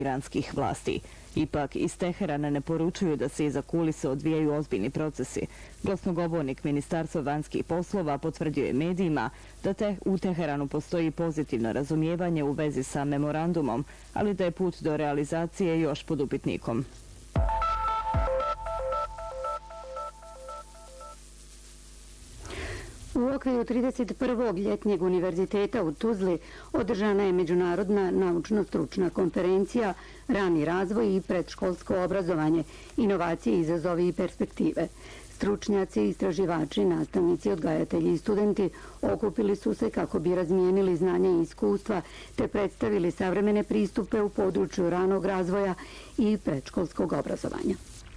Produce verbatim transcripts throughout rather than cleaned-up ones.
iranskih vlasti. Ipak, iz Teherana ne poručuju da se iza kulise odvijaju ozbiljni procesi. Glasnogovornik Ministarstva vanjskih poslova potvrdio je medijima da te u Teheranu postoji pozitivno razumijevanje u vezi sa memorandumom, ali da je put do realizacije još pod upitnikom. U okviru trideset prvog ljetnjeg univerziteta u Tuzli održana je međunarodna naučno-stručna konferencija Rani razvoj i predškolsko obrazovanje, inovacije, izazovi i perspektive. Stručnjaci, istraživači, nastavnici, odgajatelji i studenti okupili su se kako bi razmijenili znanja i iskustva te predstavili savremene pristupe u području ranog razvoja i predškolskog obrazovanja.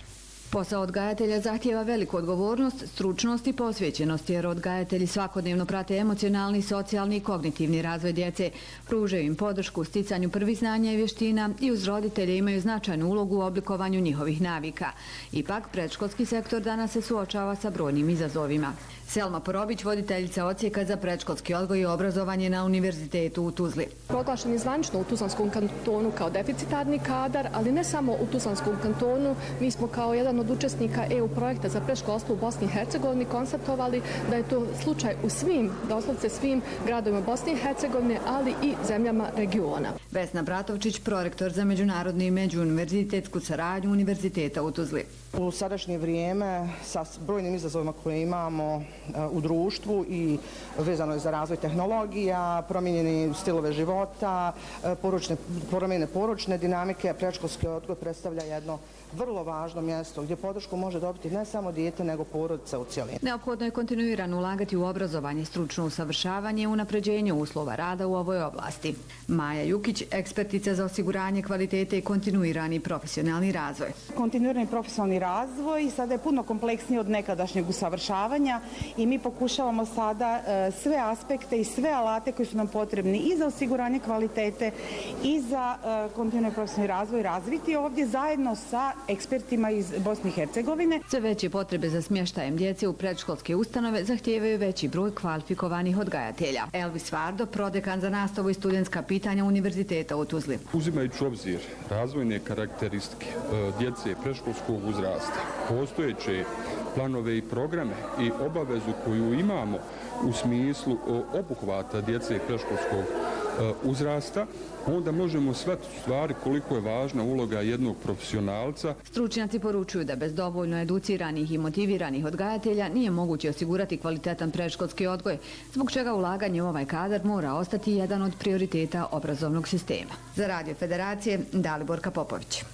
Posao odgajatelja zahtijeva veliku odgovornost, stručnost i posvećenost, jer odgajatelji svakodnevno prate emocionalni, socijalni i kognitivni razvoj djece, pružaju im podršku u sticanju prvih znanja i vještina i uz roditelje imaju značajnu ulogu u oblikovanju njihovih navika. Ipak, predškolski sektor danas se suočava sa brojnim izazovima. Selma Porobić, voditeljica odsjeka za predškolski odgoj i obrazovanje na Univerzitetu u Tuzli. Proglašen je zvanično u Tuzlanskom kantonu kao deficitarni kadar, ali ne samo u Tuzlanskom kantonu. Mi smo kao jedan od učesnika E U projekta za predškolstvo u Bosni i Hercegovini konstatovali da je to slučaj u svim, doslovce svim gradovima Bosne i Hercegovine, ali i zemljama regiona. Vesna Bratovčić, prorektor za međunarodnu i međuuniverzitetsku saradnju Univerziteta u Tuzli. U sadašnje vrijeme sa brojnim izazovima koje imamo u društvu i vezano je za razvoj tehnologija, promijenjeni stilove života, poručne, promjene poručne dinamike, predškolski odgoj predstavlja jedno vrlo važno mjesto gdje podršku može dobiti ne samo dijete, nego porodica u cijelini. Neophodno je kontinuirano ulagati u obrazovanje, stručno usavršavanje i unapređenje uslova rada u ovoj oblasti. Maja Jukić, ekspertica za osiguranje kvalitete i kontinuirani profesionalni razvoj. Kontinuirani profesionalni razvoj sada je puno kompleksniji od nekadašnjeg usavršavanja i mi pokušavamo sada sve aspekte i sve alate koji su nam potrebni i za osiguranje kvalitete i za kontinuirani profesionalni razvoj razviti ovdje zajedno sa ekspertima iz Bosne i Hercegovine. Sve veće potrebe za smještajem djece u predškolske ustanove zahtijevaju veći broj kvalifikovanih odgajatelja. Elvis Vardo, prodekan za nastavu i studentska pitanja Univerziteta u Tuzli. Uzimajući obzir razvojne karakteristike djece predškolskog uzrasta, postojeće planove i programe i obavezu koju imamo u smislu obuhvata djece predškolskog uzrasta, onda možemo shvatiti stvari koliko je važna uloga jednog profesionalca. Stručnjaci poručuju da bez dovoljno educiranih i motiviranih odgajatelja nije moguće osigurati kvalitetan predškolski odgoj, zbog čega ulaganje u ovaj kadar mora ostati jedan od prioriteta obrazovnog sistema. Za Radio Federacije, Daliborka Popović.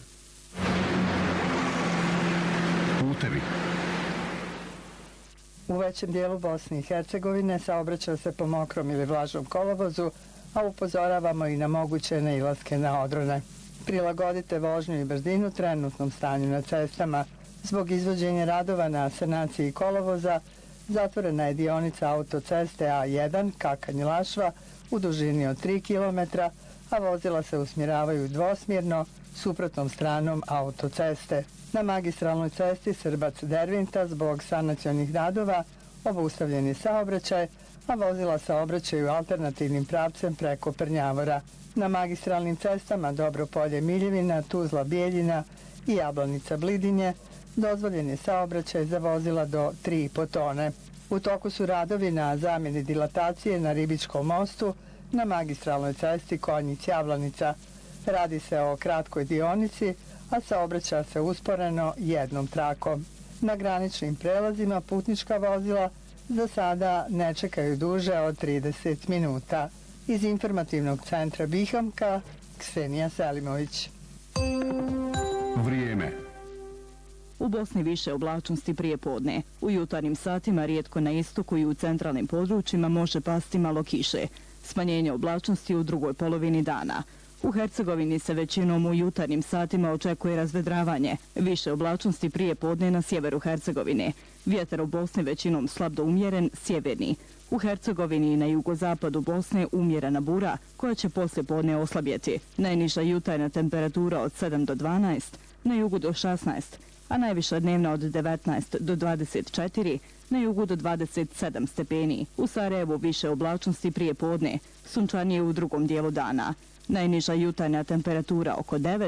Putevi. U većem dijelu Bosne i Hercegovine saobraća se po mokrom ili vlažnom kolovozu, a upozoravamo i na moguće nailaske na odrone. Prilagodite vožnju i brzinu trenutnom stanju na cestama. Zbog izvođenja radova na sanaciji kolovoza, zatvorena je dionica autoceste A jedan Kakanj-Lašva u dužini od tri kilometra, a vozila se usmjeravaju dvosmjerno suprotnom stranom autoceste. Na magistralnoj cesti Srbac-Dervinta zbog sanacionih radova obustavljen je saobraćaj, a vozila se obraćaju alternativnim pravcem preko Prnjavora. Na magistralnim cestama Dobropolje-Miljevina, Tuzla-Bijeljina i Jablanica-Blidinje dozvoljen je saobraćaj za vozila do tri i po tone. U toku su radovi na zamjeni dilatacije na Ribičkom mostu na magistralnoj cesti Konjic-Jablanica. Radi se o kratkoj dionici, a saobraća se usporeno jednom trakom. Na graničnim prelazima putnička vozila za sada ne čekaju duže od trideset minuta. Iz informativnog centra Bihamka, Ksenija Selimović. Vrijeme. U Bosni više oblačnosti prije podne. U jutarnjim satima rijetko na istoku i u centralnim područjima može pasti malo kiše. Smanjenje oblačnosti u drugoj polovini dana. U Hercegovini se većinom u jutarnjim satima očekuje razvedravanje. Više oblačnosti prije podne na sjeveru Hercegovine. Vjetar u Bosni većinom slab do umjeren, sjeverni. U Hercegovini i na jugozapadu Bosne umjerena bura, koja će poslije podne oslabjeti. Najniža jutarnja temperatura od sedam do dvanaest, na jugu do šesnaest, a najviša dnevna od devetnaest do dvadeset četiri, na jugu do dvadeset sedam stepeni. U Sarajevu više oblačnosti prije podne, sunčanije u drugom dijelu dana. Najniža jutarnja temperatura oko devet,